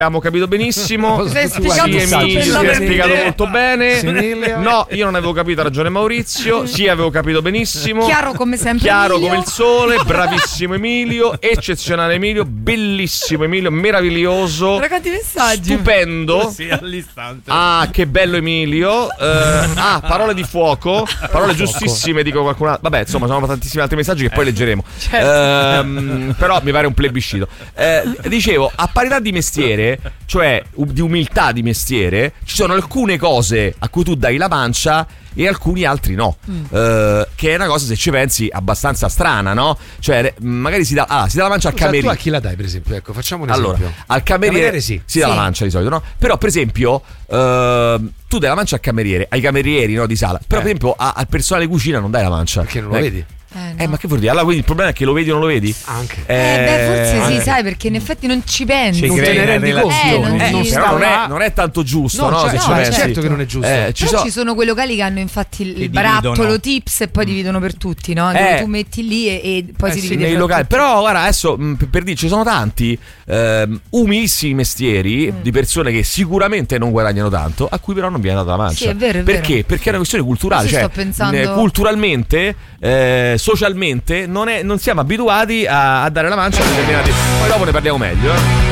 Abbiamo capito benissimo. Sei spiegato Emilio si è spiegato molto bene. Sì, Emilio. No, io non avevo capito, ha ragione Maurizio. Sì, avevo capito benissimo. Chiaro come sempre. Chiaro Emilio. come il sole. Bravissimo Emilio. Eccezionale Emilio. Bellissimo Emilio. Meraviglioso. Ragazzi, messaggi. Stupendo. Sì, all'istante. Ah, che bello Emilio. Parole di fuoco. Parole giustissime, dico qualcun altro. Vabbè, insomma, sono tantissimi altri messaggi che poi leggeremo. Certo. Però mi pare un plebiscito. Dicevo, a parità di mestiere, cioè di umiltà di mestiere, ci sono alcune cose a cui tu dai la pancia e alcuni altri no. Che è una cosa, se ci pensi, abbastanza strana, no? Cioè, magari si dà la pancia al cameriere. Tu a chi la dai, per esempio? Ecco, facciamo un allora, esempio. al cameriere sì. si dà la pancia di solito, no? Però, per esempio, tu dai la pancia al cameriere, ai camerieri, no, di sala. Però, per esempio, al personale cucina non dai la pancia. Perché non lo vedi? No. Ma che vuol dire? Allora, quindi il problema è che lo vedi o non lo vedi? Anche. Forse sì, sai, perché in effetti non ci pensi. Non te ne rendi conto. Però non è tanto giusto, no? Se ci pensi. Certo che non è giusto. Ci sono quei locali che hanno infatti il barattolo tips e poi dividono per tutti, no? Dove tu metti lì e poi si divide nei per locali. tutti. Però guarda, adesso per dire, ci sono tanti umilissimi mestieri di persone che sicuramente non guadagnano tanto, a cui però non viene data la mancia. Sì, è vero, è Perché? vero. Perché è una questione culturale. Adesso Cioè, sto pensando... culturalmente, socialmente non siamo abituati a dare la mancia a determinati. Poi dopo ne parliamo meglio.